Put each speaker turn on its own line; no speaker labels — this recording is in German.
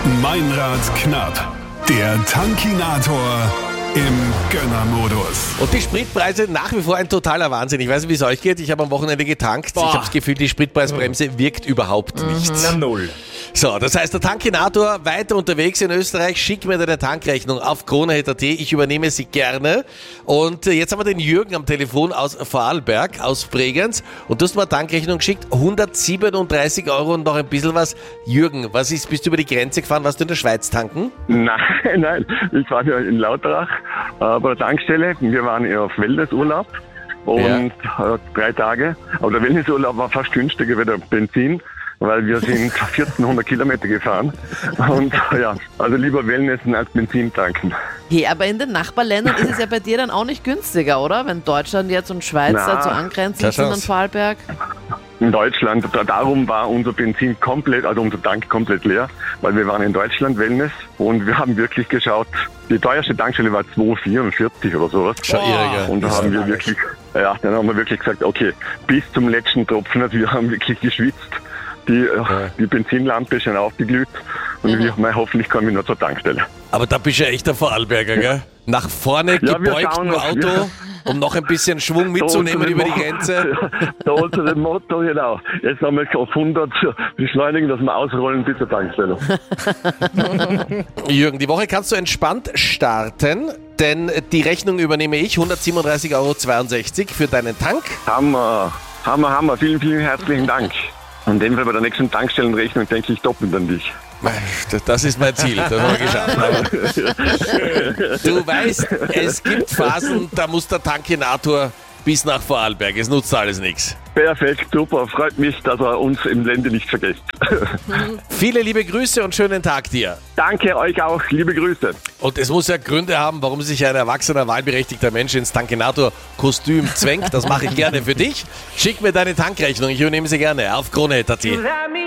Meinrad knapp. Der Tankinator im Gönnermodus.
Und die Spritpreise nach wie vor ein totaler Wahnsinn. Ich weiß nicht, wie es euch geht. Ich habe am Wochenende getankt. Ich habe das Gefühl, die Spritpreisbremse wirkt überhaupt nicht.
Na null.
So, das heißt, der Tankinator weiter unterwegs in Österreich. Schick mir deine Tankrechnung auf Kronehit.at. Ich übernehme sie gerne. Und jetzt haben wir den Jürgen am Telefon aus Vorarlberg, aus Bregenz. Und du hast mir eine Tankrechnung geschickt. 137 Euro und noch ein bisschen was. Jürgen, bist du über die Grenze gefahren? Warst du in der Schweiz tanken?
Nein. Ich war ja in Lauterach bei der Tankstelle. Wir waren ja auf Wellnessurlaub und 3 Tage. Aber der Wellnessurlaub war fast günstiger wie der Benzin, weil wir sind 1400 Kilometer gefahren. Und ja, also lieber Wellnessen als Benzin tanken.
Hey, aber in den Nachbarländern ist es ja bei dir dann auch nicht günstiger, oder? Wenn Deutschland jetzt und Schweiz dazu angrenzend sind an Vorarlberg.
In Deutschland, darum war unser Benzin komplett, also unser Tank komplett leer, weil wir waren in Deutschland Wellness und wir haben wirklich geschaut, die teuerste Tankstelle war 2,44 oder sowas.
Schon irre.
Und da haben wir wirklich, dann haben wir wirklich gesagt, okay, bis zum letzten Tropfen, also wir haben wirklich geschwitzt. Die Benzinlampe ist schon aufgeglüht und hoffentlich kommen wir noch zur Tankstelle.
Aber da bist du ja echt der Vorarlberger, gell? Nach vorne gebeugt im Auto, um noch ein bisschen Schwung mitzunehmen über die Grenze.
Da unser Motto, genau. Jetzt haben wir auf 100 beschleunigen, dass wir ausrollen bis zur Tankstelle.
Jürgen, die Woche kannst du entspannt starten, denn die Rechnung übernehme ich, 137,62 Euro für deinen Tank.
Hammer. Vielen, vielen herzlichen Dank. In dem Fall bei der nächsten Tankstellenrechnung denke ich doppelt an dich.
Das ist mein Ziel, das haben wir geschafft. Du weißt, es gibt Phasen, da muss der Tankinator bis nach Vorarlberg. Es nutzt alles nichts.
Perfekt, super. Freut mich, dass er uns im Lande nicht vergisst.
Viele liebe Grüße und schönen Tag dir.
Danke euch auch. Liebe Grüße.
Und es muss ja Gründe haben, warum sich ein erwachsener, wahlberechtigter Mensch ins Tankinator-Kostüm zwängt. Das mache ich gerne für dich. Schick mir deine Tankrechnung. Ich übernehme sie gerne auf Kronehit.at.